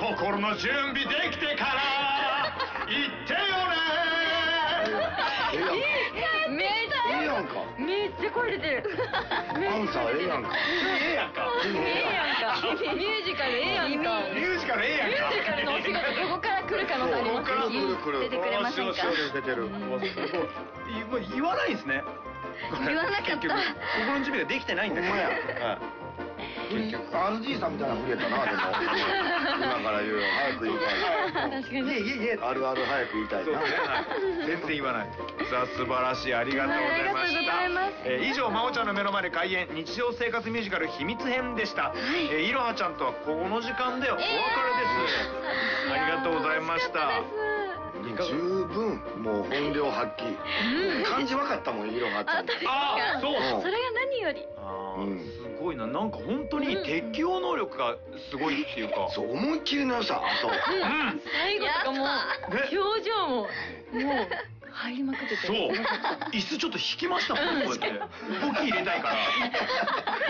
心の準備できてから言ってよね。 めっちゃ声出てる。 アンサーええやんか。 ええやんか。 ミュージカルええやんか。 ミュージカルええやんか。 ミュージカルのお仕事どこから来る可能性ありますか？出てくれませんか？ 出てる。 言わないんですね。 言わなかった。 心の準備ができてないんだけど。 結局RG さんみたいなふりやったな。でも今から言うよ。早く言いたい。 確かに。 あるある早く言いたいな。 全然言わない。さあ素晴らしい、ありがとうございました。以上真央ちゃんの目の前で開演日常生活ミュージカル秘密編でした。いろはちゃんとはこの時間でお別れです。ありがとうございました。 十分もう本領発揮。漢字分かったもん、色があったもん。 ああ、そう。 それが何より。 すごいな、なんか本当に適応能力がすごいっていうか。 そう、思いっきりの良さ、あと。 最後とかも表情ももう入りまくってて。 そう。椅子ちょっと引きましたもん、こうやって。動き入れたいから。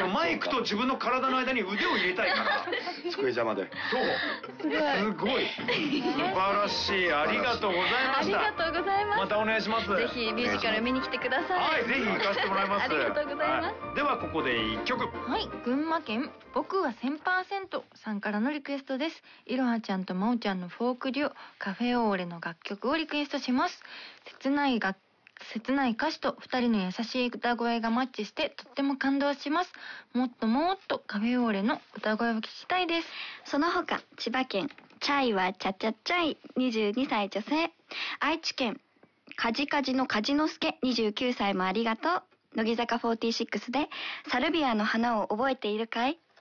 マイクと自分の体の間に腕を入れたいから。 机邪魔で。 そう。すごい。素晴らしい。ありがとうございました。 ありがとうございます。 またお願いします。 ぜひミュージカル見に来てください。 はい、ぜひ行かせてもらいます。 ありがとうございます。 ではここで1曲。 はい、群馬県僕は 1000% さんからのリクエストです。いろはちゃんとまおちゃんのフォークデュオカフェオーレの楽曲をリクエストします。切ない歌詞と2人の優しい歌声がマッチしてとっても感動します。もっともっとカフェオーレの歌声を聞きたいです。 その他、千葉県チャイはチャチャチャイ22歳女性、愛知県カジカジのカジノスケ29歳もありがとう。乃木坂46でサルビアの花を覚えているかい。